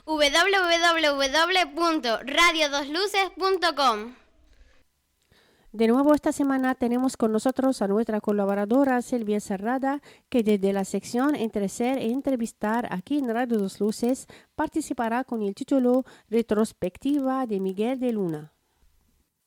www.radiodosluces.com. De nuevo esta semana tenemos con nosotros a nuestra colaboradora Silvia Cerrada, que desde la sección Entre Ser e Entrevistar aquí en Radio Dos Luces participará con el título Retrospectiva de Miguel de Luna.